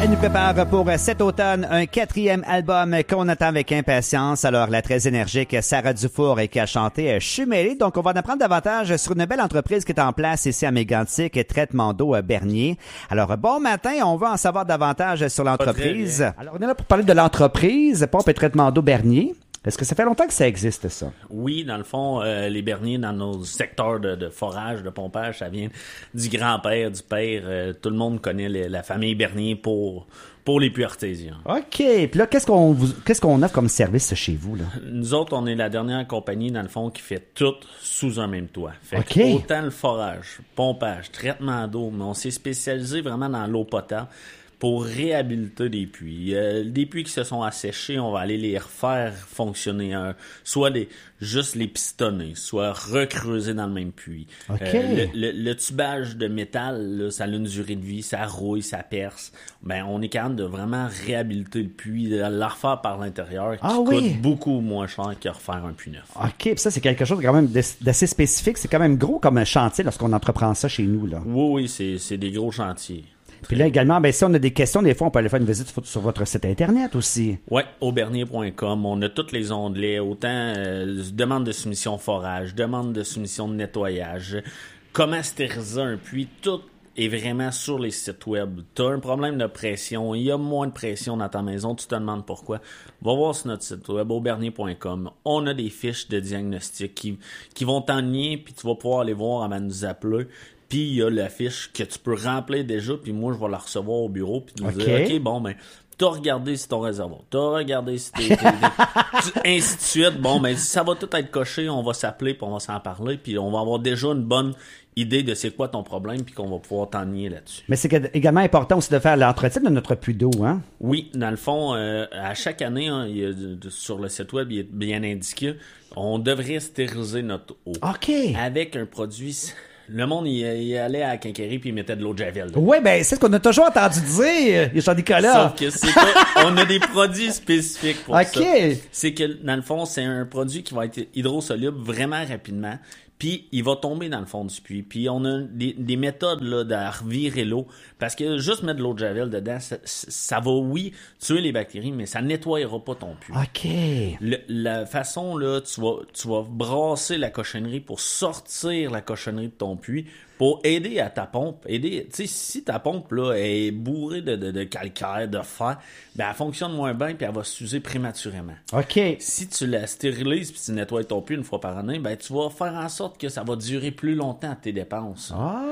Elle nous prépare pour cet automne un 4e album qu'on attend avec impatience. Alors, la très énergique Sarah Dufour qui a chanté « Je suis mêlée ». Donc, on va en apprendre davantage sur une belle entreprise qui est en place ici à Mégantic, Traitement d'eau Bernier. Alors, bon matin, on veut en savoir davantage sur l'entreprise. Alors, on est là pour parler de l'entreprise Pompe et Traitement d'eau Bernier. Est-ce que ça fait longtemps que ça existe, ça? Oui, dans le fond, les Bernier, dans nos secteurs de forage, de pompage, ça vient du grand-père, du père. Tout le monde connaît la famille Bernier pour les puits artésiens. OK. Puis là, qu'est-ce qu'on offre comme service chez vous, là? Nous autres, on est la dernière compagnie, dans le fond, qui fait tout sous un même toit. Fait OK. que autant le forage, pompage, traitement d'eau, mais on s'est spécialisé vraiment dans l'eau potable pour réhabiliter des puits. Des puits qui se sont asséchés, on va aller les refaire fonctionner. Soit juste les pistonner, soit recreuser dans le même puits. Okay. Le tubage de métal, là, ça a une durée de vie, ça rouille, ça perce. Ben, on est capable de vraiment réhabiliter le puits, de le refaire par l'intérieur, qui coûte beaucoup moins cher que refaire un puits neuf. OK, puis ça, c'est quelque chose quand même d'assez spécifique. C'est quand même gros comme un chantier lorsqu'on entreprend ça chez nous, là. Oui, c'est des gros chantiers. Puis là, également, ben si on a des questions, des fois, on peut aller faire une visite sur votre site Internet aussi. Oui, aubernier.com. On a tous les onglets, autant demande de soumission forage, demande de soumission de nettoyage, comment stériliser un puits, tout est vraiment sur les sites web. Tu as un problème de pression, il y a moins de pression dans ta maison, tu te demandes pourquoi. Va voir sur notre site web, aubernier.com. On a des fiches de diagnostic qui vont t'enligner, puis tu vas pouvoir aller voir avant de nous appeler. Puis il y a la fiche que tu peux remplir déjà, puis moi je vais la recevoir au bureau, puis nous dire OK, bon ben t'as regardé si ton réservoir, t'as regardé si ainsi de suite. Bon ben si ça va tout être coché, on va s'appeler, puis on va s'en parler, puis on va avoir déjà une bonne idée de c'est quoi ton problème, puis qu'on va pouvoir t'enligner là-dessus. Mais c'est également important aussi de faire l'entretien de notre puits d'eau, hein? Oui, dans le fond, à chaque année, hein, il y a sur le site web, il est bien indiqué, on devrait stériliser notre eau. OK. Avec un produit. Le monde, il allait à la quincaillerie puis il mettait de l'eau de Javel. Oui, ben c'est ce qu'on a toujours entendu dire, Jean-Nicolas. Sauf que c'est pas, on a des produits spécifiques pour ça. C'est que, dans le fond, c'est un produit qui va être hydrosoluble vraiment rapidement. Puis il va tomber dans le fond du puits. Puis on a des méthodes là de revirer l'eau. Parce que juste mettre de l'eau de Javel dedans, ça va, oui, tuer les bactéries, mais ça nettoyera pas ton puits. OK. La façon, là, tu vas brasser la cochonnerie pour sortir la cochonnerie de ton puits, pour aider à ta pompe. Tu sais, si ta pompe là est bourrée de calcaire, de fer, ben elle fonctionne moins bien puis elle va s'user prématurément. OK. Si tu la stérilises puis tu nettoies ton puits une fois par année, ben tu vas faire en sorte que ça va durer plus longtemps tes dépenses.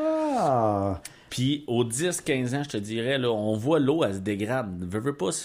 Ah! Puis aux 10-15 ans, je te dirais, là, on voit l'eau, elle se dégrade. Veux pas,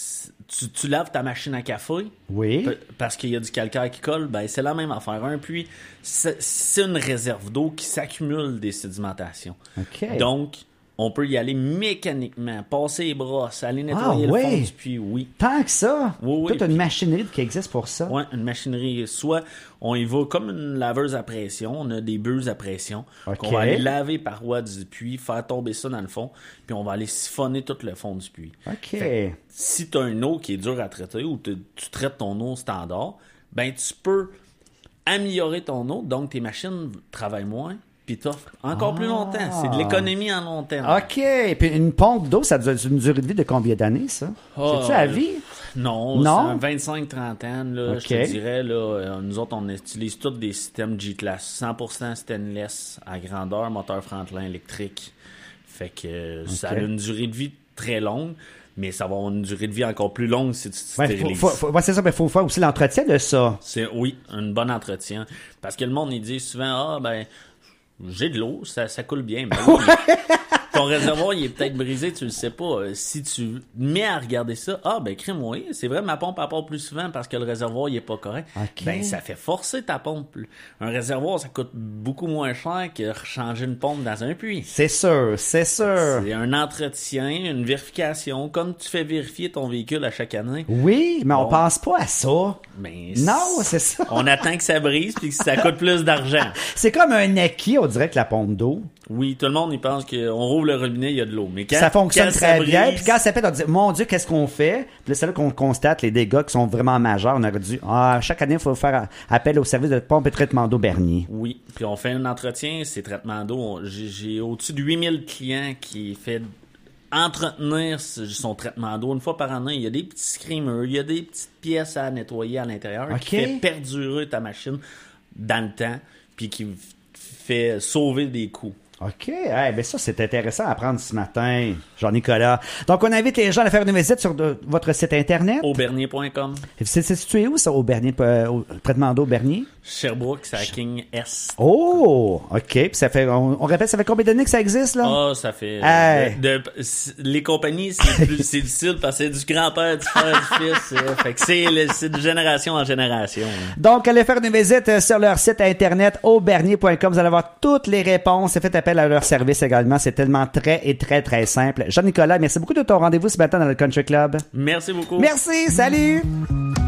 tu laves ta machine à café, oui, parce qu'il y a du calcaire qui colle, ben c'est la même affaire. Un puits, c'est une réserve d'eau qui s'accumule des sédimentations. OK. Donc, on peut y aller mécaniquement, passer les brosses, aller nettoyer le fond du puits, oui. Tant que ça? Oui. Toute une machinerie qui existe pour ça? Oui, une machinerie. Soit on y va comme une laveuse à pression, on a des buses à pression, qu'on va aller laver les parois du puits, faire tomber ça dans le fond, puis on va aller siphonner tout le fond du puits. OK. Si tu as une eau qui est dure à traiter ou tu traites ton eau standard, ben tu peux améliorer ton eau, donc tes machines travaillent moins, puis t'offres encore plus longtemps. C'est de l'économie en long terme. OK. Puis une pompe d'eau, ça a une durée de vie de combien d'années, ça? C'est-tu à vie? Non, c'est 25-30 ans, là, je te dirais. Là, nous autres, on utilise tous des systèmes G-Class, 100% stainless à grandeur, moteur Franklin électrique. Fait que ça a une durée de vie très longue. Mais ça va avoir une durée de vie encore plus longue si tu te stérilises. C'est ça, mais il faut faire aussi l'entretien de ça. Oui, un bon entretien. Parce que le monde, il dit souvent, j'ai de l'eau, ça coule bien. Ben oui, ton réservoir, il est peut-être brisé, tu le sais pas. Si tu mets à regarder ça, crème, oui, c'est vrai, ma pompe, elle part plus souvent parce que le réservoir, il est pas correct. Okay. Ben, ça fait forcer ta pompe. Un réservoir, ça coûte beaucoup moins cher que changer une pompe dans un puits. C'est sûr. C'est un entretien, une vérification, comme tu fais vérifier ton véhicule à chaque année. Oui, mais on pense pas à ça. Ben, non, c'est ça. On attend que ça brise puis que ça coûte plus d'argent. C'est comme un acquis, on dirait que la pompe d'eau. Oui, tout le monde, il pense qu'on rouvre le robinet, il y a de l'eau. Mais quand ça fonctionne très bien. Puis quand ça pète, on dit, mon Dieu, qu'est-ce qu'on fait? Puis là, c'est là qu'on constate les dégâts qui sont vraiment majeurs. On aurait dit, chaque année, il faut faire appel au service de pompe et traitement d'eau Bernier. Oui, puis on fait un entretien, ces traitements d'eau. J'ai au-dessus de 8000 clients qui fait entretenir son traitement d'eau une fois par an. Il y a des petits screamers, il y a des petites pièces à nettoyer à l'intérieur qui fait perdurer ta machine dans le temps puis qui fait sauver des coûts. OK. Ben ça, c'est intéressant à apprendre ce matin, Jean-Nicolas. Donc, on invite les gens à faire une visite sur votre site Internet. Aubernier.com. C'est situé où, ça, Aubernier, au traitement d'eau Bernier? Sherbrooke, c'est à King Est. Oh! OK. Puis ça fait, on répète, ça fait combien d'années que ça existe, là? Ah, ça fait... les compagnies, c'est difficile parce que c'est du grand-père, du frère, du fils. Fait que c'est de génération en génération. Donc, allez faire une visite sur leur site Internet, aubernier.com. Vous allez avoir toutes les réponses. C'est fait appel à leur service également. C'est tellement très simple. Jean-Nicolas, merci beaucoup de ton rendez-vous ce matin dans le Country Club. Merci beaucoup. Merci. Salut!